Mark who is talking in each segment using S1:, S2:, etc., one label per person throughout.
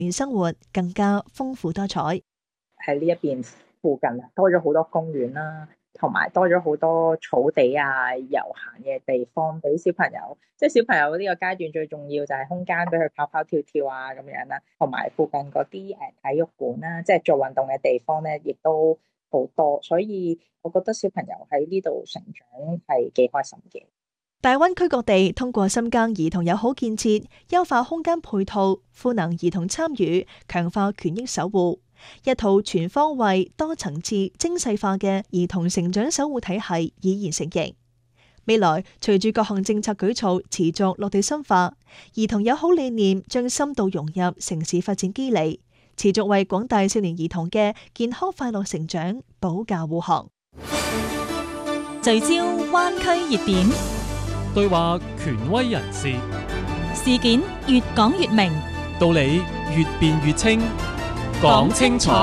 S1: 令生活更加豐富多彩。
S2: 喺呢一邊附近多咗好多公園啦，同埋多咗好多草地啊、遊閒嘅地方俾小朋友。即係小朋友呢個階段最重要就係空間俾佢跑跑跳跳啊咁樣啦，同埋附近嗰啲體育館啦，即係做運動嘅地方咧，亦都好多。所以我覺得小朋友喺呢度成長係幾開心嘅。
S1: 大灣區各地通過深耕兒童友好建設，優化空間配套，賦能兒童參與，強化權益守護，一套全方位、多層次、精細化嘅兒童成長守護體系已然成型。未來隨住各項政策舉措持續落地深化，兒童友好理念將深度融入城市發展機理，持續為廣大少年兒童嘅健康快樂成長保駕護航。
S3: 聚焦灣區熱點，
S4: 對話權威人士，
S3: 事件越講越明，
S4: 道理越辯越清，講清楚。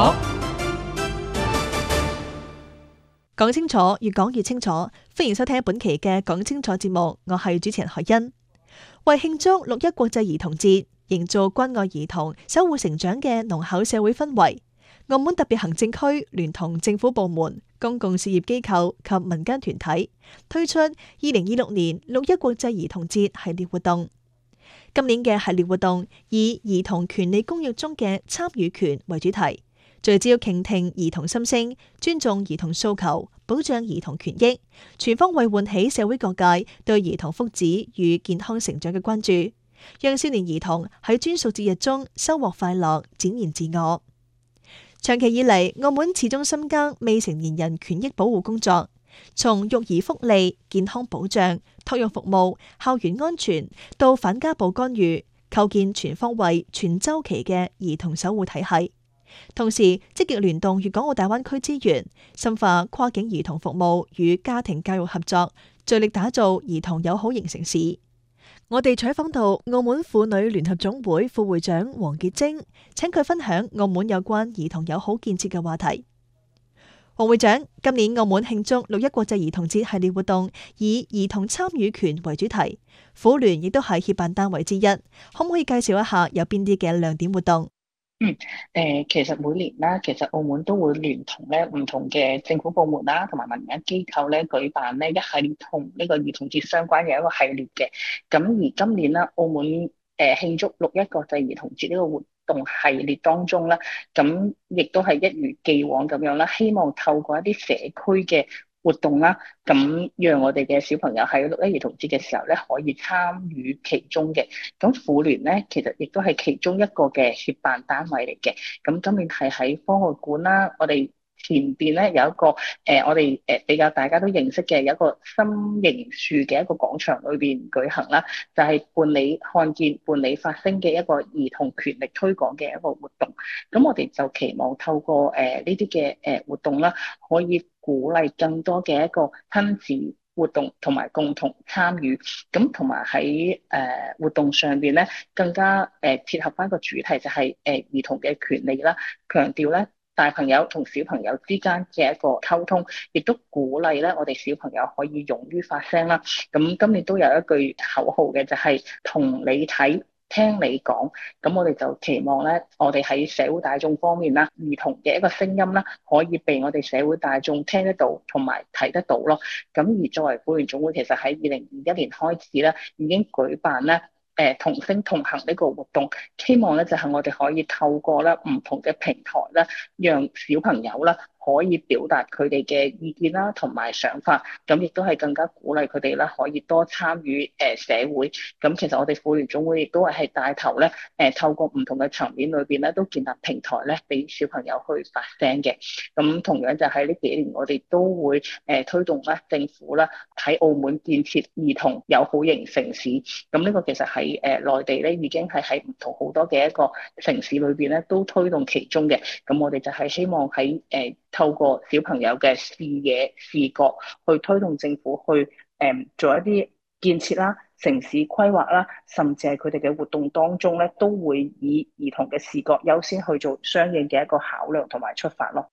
S1: 講清楚，越講越清楚。歡迎收聽本期嘅講清楚節目，我係主持人海欣。為慶祝6·1國際兒童節，營造關愛兒童、守護成長嘅濃厚社會氛圍，澳門特別行政區聯同政府部門、公共事業機構及民間團體推出2026年6·1國際兒童節系列活動。今年嘅系列活動以兒童權利公約中嘅參與權為主題，聚焦傾聽兒童心聲，尊重兒童訴求，保障兒童權益，全方位喚起社會各界對兒童福祉與健康成長嘅關注，讓少年兒童喺專屬節日中收穫快樂，展現自我。長期以嚟，澳門始終深耕未成年人權益保護工作，從育兒福利、健康保障、托育服務、校園安全到反家暴干預，構建全方位、全周期嘅兒童守護體系。同時，積極聯動粵港澳大灣區資源，深化跨境兒童服務與家庭教育合作，聚力打造兒童友好型城市。我哋採訪到澳門婦女聯合總會副會長黃潔貞，請佢分享澳門有關兒童友好建設嘅話題。黃會長，今年澳門慶祝6·1國際兒童節系列活動，以兒童參與權為主題，婦聯亦都係協辦單位之一，可唔可以介紹一下有邊啲嘅亮點活動？
S5: 其實每年啦，其實澳門都會聯同咧唔同嘅政府部門啦，同埋民間機構咧舉辦呢一系列同呢個兒童節相關嘅一個系列嘅。咁而今年啦，澳門慶祝6·1國際兒童節呢個活動系列當中啦，咁亦都係一如既往咁樣啦，希望透過一啲社區嘅活動啦，咁讓我哋嘅小朋友喺6·1兒童節嘅時候咧，可以參與其中嘅。咁婦聯咧，其實亦都係其中一個嘅協辦單位嚟嘅。咁今年係喺科學館啦，我哋前邊咧有一個我哋比較大家都認識嘅有一個心形樹嘅一個廣場裏邊舉行啦，就係伴你看見、伴你發聲嘅一個兒童權力推廣嘅一個活動。咁我哋就期望透過呢啲嘅活動啦，可以鼓勵更多嘅一個親子活動同埋共同參與，咁同埋喺活動上邊咧，更加貼合翻個主題就係兒童嘅權利啦，強調咧大朋友同小朋友之間嘅一個溝通，亦都鼓勵咧我哋小朋友可以勇於發聲啦。咁今年都有一句口號嘅，就係同你睇，聽你講。咁我哋就期望咧，我哋喺社會大眾方面啦，兒童嘅一個聲音啦，可以被我哋社會大眾聽得到同埋睇得到咯。咁而作為婦聯總會，其實喺2021年開始咧，已經舉辦咧同聲同行呢個活動，希望咧就係我哋可以透過咧唔同嘅平台咧，讓小朋友啦可以表達佢哋嘅意見啦，同埋想法，咁亦都係更加鼓勵佢哋啦，可以多參與社會。咁其實我哋婦聯總會亦都係帶頭咧，透過唔同嘅層面裏邊咧，都建立平台咧，俾小朋友去發聲嘅。咁同樣就喺呢幾年，我哋都會推動咧政府啦喺澳門建設兒童友好型城市。咁呢個其實喺內地咧，已經係喺唔同好多嘅一個城市裏邊咧，都推動其中嘅。咁我哋就係希望喺透過小朋友嘅視野、視覺去推動政府去做一啲建設啦、城市規劃啦，甚至係佢哋嘅活動當中咧，都會以兒童嘅視覺優先去做相應嘅一個考量同埋出發咯。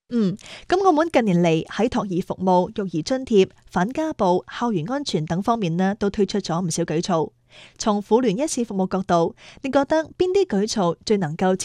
S1: 咁澳門近年嚟喺托兒服務、育兒津貼、反家暴、校園安全等方面呢，都推出咗唔少舉措。從婦聯一線服務角度，你覺得邊啲舉措最能夠